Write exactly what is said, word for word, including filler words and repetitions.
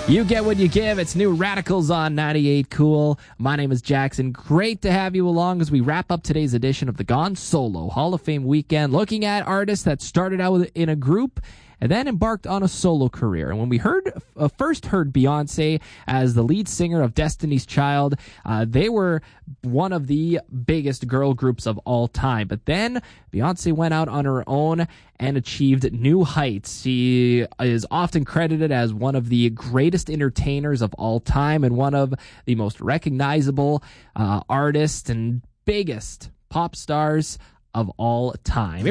You get what you give. It's New Radicals on ninety-eight Cool. My name is Jackson. Great to have you along as we wrap up today's edition of the Gone Solo Hall of Fame weekend, looking at artists that started out in a group and then embarked on a solo career. And when we heard uh, first heard Beyonce as the lead singer of Destiny's Child, uh, they were one of the biggest girl groups of all time. But then Beyonce went out on her own and achieved new heights. She is often credited as one of the greatest entertainers of all time and one of the most recognizable uh, artists and biggest pop stars of all time.